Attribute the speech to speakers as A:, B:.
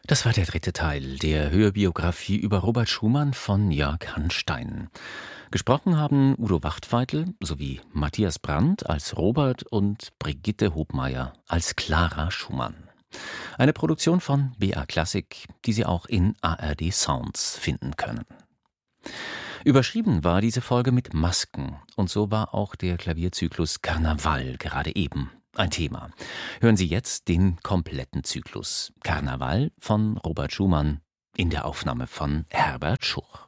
A: Das war der dritte Teil der Hörbiografie über Robert Schumann von Jörg Hanstein. Gesprochen haben Udo Wachtfeitel sowie Matthias Brandt als Robert und Brigitte Hobmeier als Clara Schumann. Eine Produktion von BA Klassik, die Sie auch in ARD Sounds finden können. Überschrieben war diese Folge mit Masken, und so war auch der Klavierzyklus Karneval gerade eben ein Thema. Hören Sie jetzt den kompletten Zyklus Karneval von Robert Schumann in der Aufnahme von Herbert Schuch.